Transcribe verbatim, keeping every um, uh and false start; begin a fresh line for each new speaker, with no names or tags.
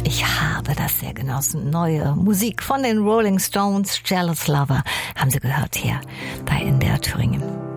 Ich habe das sehr genossen. Neue Musik von den Rolling Stones, Jealous Lover, haben Sie gehört hier bei N D R Thüringen.